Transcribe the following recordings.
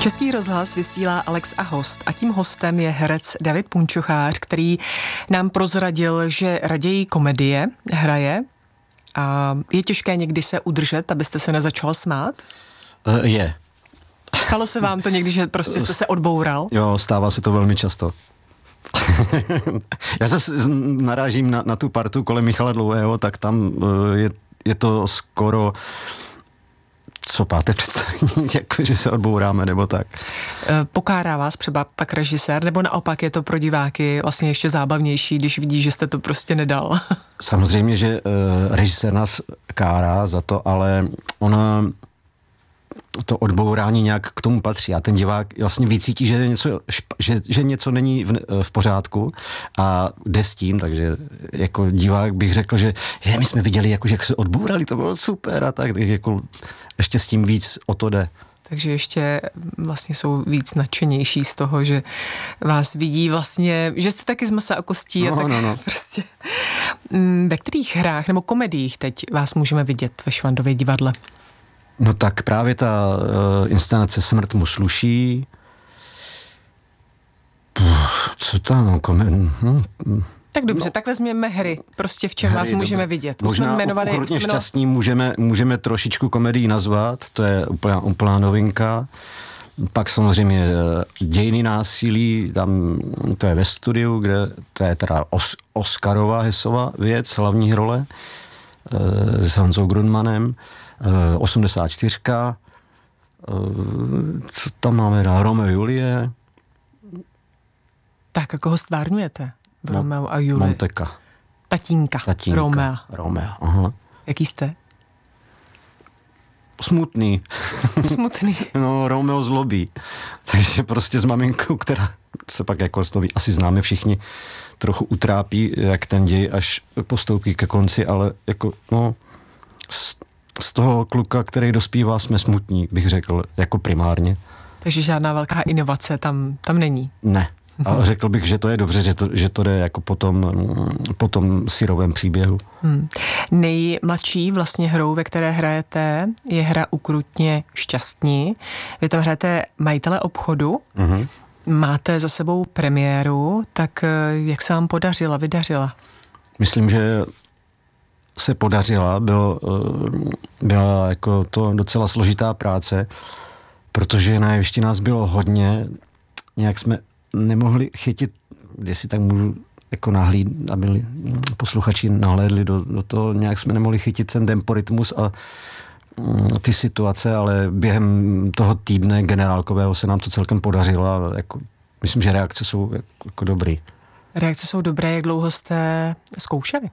Český rozhlas vysílá Alex a host a tím hostem je herec David Punčochář, který nám prozradil, že raději komedie hraje a je těžké někdy se udržet, abyste se nezačal smát? Je. Stalo se vám to někdy, že prostě jste se odboural? Jo, stává se to velmi často. Já se narážím na tu partu kolem Michala Dlouhého, tak tam je to skoro co páté představení, jako že se odbouráme, nebo tak. Pokárá vás třeba pak režisér, nebo naopak je to pro diváky vlastně ještě zábavnější, když vidí, že jste to prostě nedal? Samozřejmě, že režisér nás kárá za to, ale ona to odbourání nějak k tomu patří a ten divák vlastně vycítí, že něco není v pořádku a jde s tím, takže jako divák bych řekl, že my jsme viděli, jako, že jak se odbourali, to bylo super a tak jako ještě s tím víc o to jde. Takže ještě vlastně jsou víc nadšenější z toho, že vás vidí vlastně, že jste taky z masa a kostí a tak prostě. Ve kterých hrách nebo komediích teď vás můžeme vidět ve Švandově divadle? No tak právě ta inscenace Smrt mu sluší. Co tam? Tak dobře, tak vezměme hry. Prostě v čem hry, vás můžeme vidět. Možná Okrutně šťastní můžeme trošičku komedii nazvat, to je úplná novinka. Pak samozřejmě Dějiny násilí, tam to je ve studiu, kde to je teda Oscarova Hesova věc, hlavní role s Honzou Grundmanem. 84. Co tam máme dál? Romeo a Julie. Tak a koho stvárňujete v Romeo a Julie? Monteka. Tatínka. Romeo, aha. Jaký jste? Smutný. Smutný. No, Romeo zlobí. Takže prostě s maminkou, která se pak jako asi známe všichni, trochu utrápí, jak ten děj až postoupí ke konci, ale jako, z toho kluka, který dospívá, jsme smutní, bych řekl, jako primárně. Takže žádná velká inovace tam není? Ne. A řekl bych, že to je dobře, že to jde jako po tom syrovém příběhu. Nejmladší vlastně hrou, ve které hrajete, je hra Ukrutně šťastní. Vy tam hrajete majitele obchodu, máte za sebou premiéru, tak jak se vám vydařila? Myslím, že se podařila, byla jako to docela složitá práce, protože na jevišti nás bylo hodně, nějak jsme nemohli chytit, jestli tak můžu jako aby posluchači nahlédli do toho, nějak jsme nemohli chytit ten temporytmus a ty situace, ale během toho týdne generálkového se nám to celkem podařilo a jako, myslím, že reakce jsou jako dobrý. Reakce jsou dobré, jak dlouho jste zkoušeli?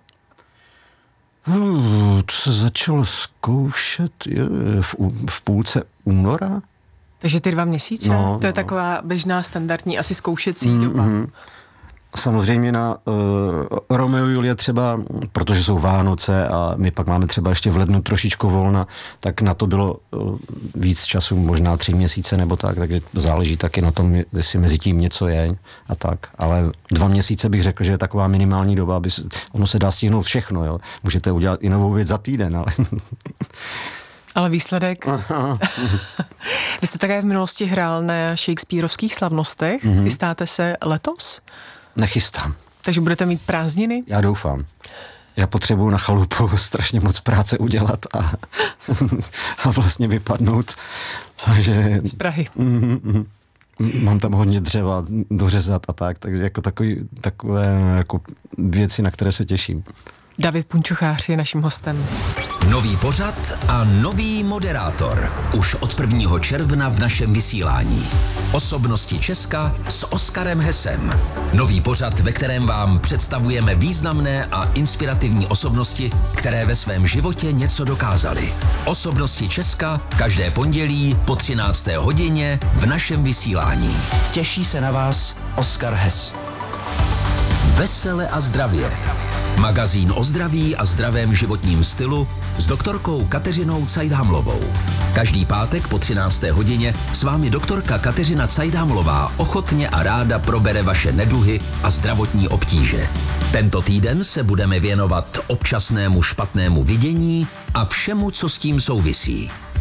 To se začalo zkoušet v půlce února. Takže ty 2 měsíce? To je taková běžná standardní asi zkoušecí doba. Samozřejmě na Romeo a Julie třeba, protože jsou Vánoce a my pak máme třeba ještě v lednu trošičku volna, tak na to bylo víc času, možná 3 měsíce nebo tak, takže záleží taky na tom, jestli mezi tím něco je a tak. Ale 2 měsíce bych řekl, že je taková minimální doba, ono se dá stihnout všechno, jo. Můžete udělat i novou věc za týden, ale... Ale výsledek? Vy jste také v minulosti hrál na Shakespearovských slavnostech. Chystáte se letos? Nechystám. Takže budete mít prázdniny? Já doufám. Já potřebuju na chalupu strašně moc práce udělat a vlastně vypadnout. Z Prahy. Mám tam hodně dřeva dořezat a tak, takže jako takové jako věci, na které se těším. David Punčochář je naším hostem. Nový pořad a nový moderátor. Už od 1. června v našem vysílání. Osobnosti Česka s Oskarem Hesem. Nový pořad, ve kterém vám představujeme významné a inspirativní osobnosti, které ve svém životě něco dokázaly. Osobnosti Česka každé pondělí po 13. hodině v našem vysílání. Těší se na vás Oskar Hes. Vesele a zdravě. Magazín o zdraví a zdravém životním stylu s doktorkou Kateřinou Cajdhamlovou. Každý pátek po 13. hodině s vámi doktorka Kateřina Cajdhamlová ochotně a ráda probere vaše neduhy a zdravotní obtíže. Tento týden se budeme věnovat občasnému špatnému vidění a všemu, co s tím souvisí.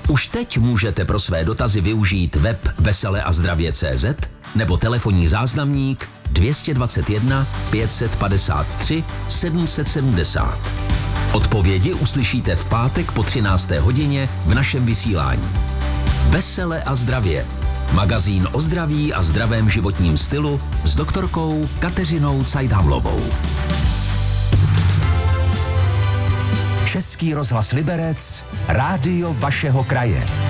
Už teď můžete pro své dotazy využít web veseleazdravě.cz nebo telefonní záznamník 221 553 770. Odpovědi uslyšíte v pátek po 13. hodině v našem vysílání. Vesele a zdravě. Magazín o zdraví a zdravém životním stylu s doktorkou Kateřinou Cajdhamlovou. Český rozhlas Liberec, rádio vašeho kraje.